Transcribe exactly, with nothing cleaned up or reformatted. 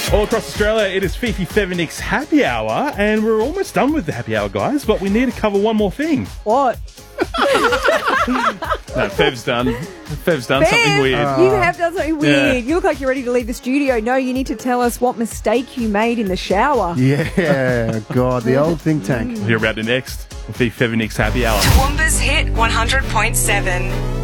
All across Australia, it is Fifi Fevinix Happy Hour, and we're almost done with the Happy Hour, guys, but we need to cover one more thing. What? No, Fev's done. Fev's done Bev, something weird. You have done something weird. Yeah. You look like you're ready to leave the studio. No, you need to tell us what mistake you made in the shower. Yeah, God, the old think tank. We'll hear about it next. Fifi Fevinix Happy Hour. Toowoomba's Hit one hundred point seven.